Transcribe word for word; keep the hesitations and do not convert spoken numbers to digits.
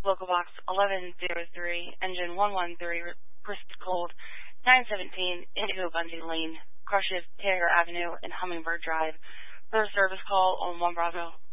Local Box eleven oh three, Engine one one three, Pursuit Cold, nine seventeen, Indigo Bunting Lane, Car Shift, Taylor Avenue, and Hummingbird Drive. For a service call on one Bravo.